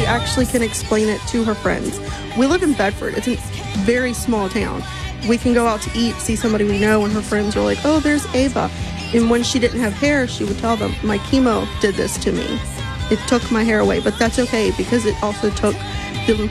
actually can explain it to her friends. We live in Bedford. It's a very small town. We can go out to eat, see somebody we know, and her friends are like, oh, there's Ava. And when she didn't have hair, she would tell them, my chemo did this to me. It took my hair away, but that's okay because it also took the